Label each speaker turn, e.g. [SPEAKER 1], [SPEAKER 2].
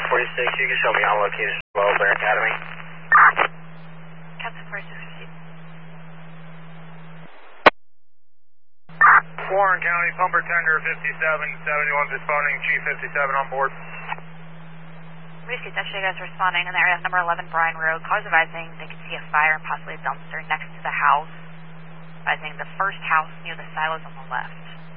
[SPEAKER 1] 46, you can show me on located as well, Blair Academy.
[SPEAKER 2] Captain 46, proceed.
[SPEAKER 3] Warren County, pumper tender 5771, responding, Chief 57 on board.
[SPEAKER 2] Rescue, actually, you guys are responding in the area of number 11 Bryan Road. Callers advising they could see a fire and possibly a dumpster next to the house. Advising the first house near the silos on the left.